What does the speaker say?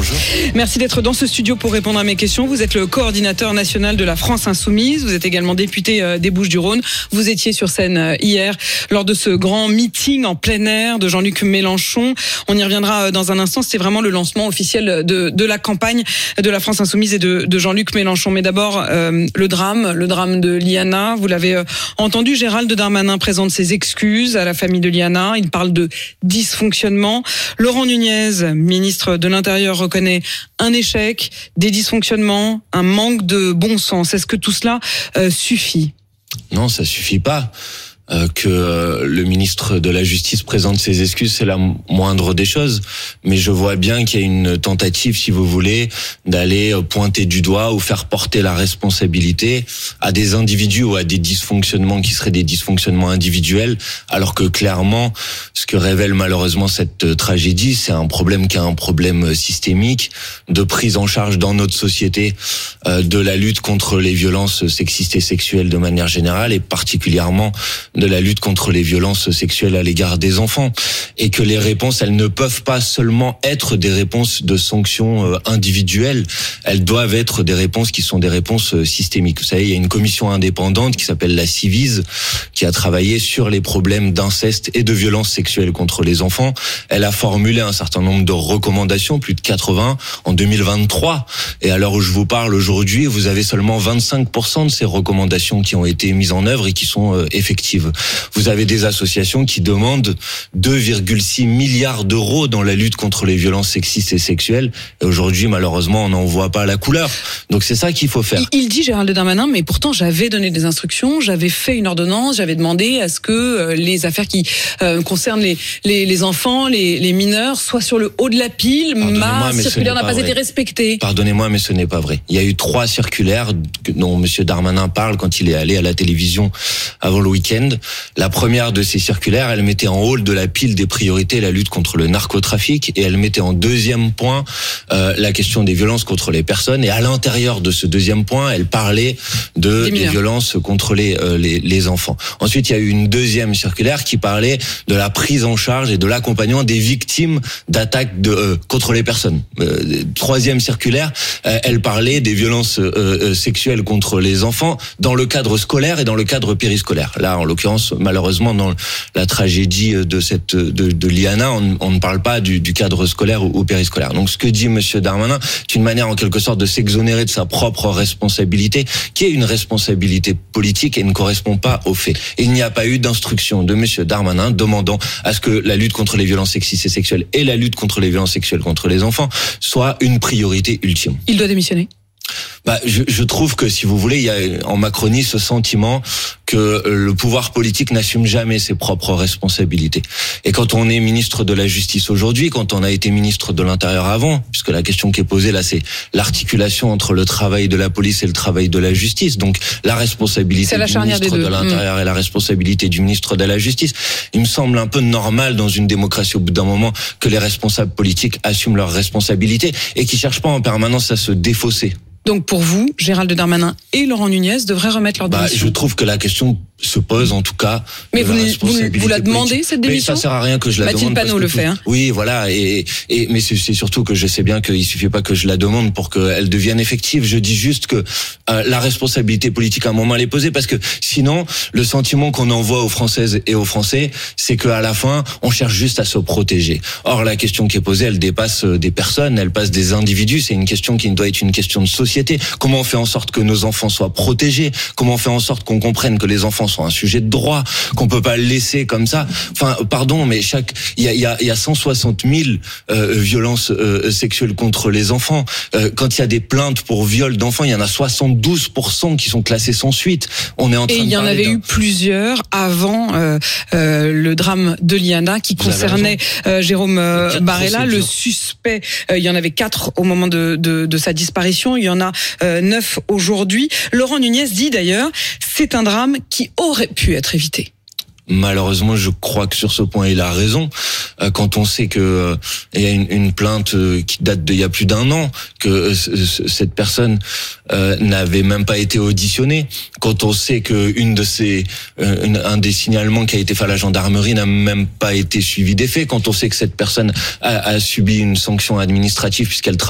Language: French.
Bonjour. Merci d'être dans ce studio pour répondre à mes questions. Vous êtes le coordinateur national de la France Insoumise. Vous êtes également député des Bouches-du-Rhône. Vous étiez sur scène hier lors de ce grand meeting en plein air de Jean-Luc Mélenchon. On y reviendra dans un instant. C'était vraiment le lancement officiel de la campagne de la France Insoumise et de Jean-Luc Mélenchon. Mais d'abord, le drame de Liana. Vous l'avez entendu, Gérald Darmanin présente ses excuses à la famille de Liana. Il parle de dysfonctionnement. Laurent Nunez, ministre de l'Intérieur, reconnaît un échec, des dysfonctionnements, un manque de bon sens. Est-ce que tout cela suffit ? Non, ça suffit pas. Que le ministre de la Justice présente ses excuses, c'est la moindre des choses. Mais je vois bien qu'il y a une tentative, si vous voulez, d'aller pointer du doigt ou faire porter la responsabilité à des individus ou à des dysfonctionnements qui seraient des dysfonctionnements individuels, alors que clairement, ce que révèle malheureusement cette tragédie, c'est un problème qui est un problème systémique de prise en charge dans notre société de la lutte contre les violences sexistes et sexuelles de manière générale et particulièrement de la lutte contre les violences sexuelles à l'égard des enfants, et que les réponses, elles ne peuvent pas seulement être des réponses de sanctions individuelles, elles doivent être des réponses qui sont des réponses systémiques. Vous savez, il y a une commission indépendante qui s'appelle la Civise, qui a travaillé sur les problèmes d'inceste et de violences sexuelles contre les enfants. Elle a formulé un certain nombre de recommandations, plus de 80 en 2023, et à l'heure où je vous parle aujourd'hui, vous avez seulement 25% de ces recommandations qui ont été mises en œuvre et qui sont effectives. Vous avez des associations qui demandent 2,6 milliards d'euros dans la lutte contre les violences sexistes et sexuelles. Et aujourd'hui, malheureusement, on n'en voit pas la couleur. Donc c'est ça qu'il faut faire. Il dit, Gérald Darmanin, mais pourtant j'avais donné des instructions, j'avais fait une ordonnance, j'avais demandé à ce que les affaires qui concernent les enfants, les mineurs, soient sur le haut de la pile. Ma circulaire n'a pas été respectée. Pardonnez-moi, mais ce n'est pas vrai. Il y a eu 3 circulaires dont M. Darmanin parle quand il est allé à la télévision avant le week-end. La première de ces circulaires, elle mettait en haut de la pile des priorités la lutte contre le narcotrafic et elle mettait en deuxième point la question des violences contre les personnes. Et à l'intérieur de ce deuxième point, elle parlait des violences contre les enfants. Ensuite, il y a eu une deuxième circulaire qui parlait de la prise en charge et de l'accompagnement des victimes d'attaques contre les personnes. Troisième circulaire, elle parlait des violences sexuelles contre les enfants dans le cadre scolaire et dans le cadre périscolaire. Là, en l'occurrence, malheureusement, dans la tragédie de Liana, on ne parle pas du cadre scolaire ou périscolaire. Donc, ce que dit Monsieur Darmanin, c'est une manière, en quelque sorte, de s'exonérer de sa propre responsabilité, qui est une responsabilité politique et ne correspond pas aux faits. Il n'y a pas eu d'instruction de Monsieur Darmanin demandant à ce que la lutte contre les violences sexistes et sexuelles et la lutte contre les violences sexuelles contre les enfants soit une priorité ultime. Il doit démissionner. Je trouve que, si vous voulez, il y a en Macronie ce sentiment que le pouvoir politique n'assume jamais ses propres responsabilités. Et quand on est ministre de la Justice aujourd'hui, quand on a été ministre de l'Intérieur avant, puisque la question qui est posée là, c'est l'articulation entre le travail de la police et le travail de la justice. Donc la responsabilité du ministre de l'Intérieur et la responsabilité du ministre de la Justice. Il me semble un peu normal dans une démocratie au bout d'un moment que les responsables politiques assument leurs responsabilités et qu'ils cherchent pas en permanence à se défausser. Donc pour vous, Gérald Darmanin et Laurent Nunez devraient remettre leur démission. Je trouve que la question se pose, en tout cas. Mais vous la demandez, cette démission ? Mais ça sert à rien que je la demande. Mathilde Panot le fait. Oui, voilà. Mais c'est surtout que je sais bien qu'il suffit pas que je la demande pour qu'elle devienne effective. Je dis juste que la responsabilité politique, à un moment, elle est posée, parce que sinon, le sentiment qu'on envoie aux Françaises et aux Français, c'est qu'à la fin, on cherche juste à se protéger. Or, la question qui est posée, elle dépasse des personnes, elle passe des individus. C'est une question qui doit être une question de société. Comment on fait en sorte que nos enfants soient protégés ? Comment on fait en sorte qu'on comprenne que les enfants sont un sujet de droit, qu'on peut pas le laisser comme ça. Enfin, pardon, mais il y a 160 000 violences sexuelles contre les enfants. Quand il y a des plaintes pour viol d'enfants, il y en a 72% qui sont classées sans suite. On est en train de parler. Et il y en avait eu plusieurs avant le drame de Liana qui concernait Jérôme Barella, le suspect. Il y en avait 4 au moment de sa disparition. Il y en a 9 aujourd'hui. Laurent Nunez dit d'ailleurs, c'est un drame qui aurait pu être évité. Malheureusement, je crois que sur ce point, il a raison. Quand on sait que il y a une plainte qui date d'il y a plus d'1 an, que cette personne n'avait même pas été auditionnée. Quand on sait que un des signalements qui a été fait à la gendarmerie n'a même pas été suivi des faits. Quand on sait que cette personne a subi une sanction administrative puisqu'elle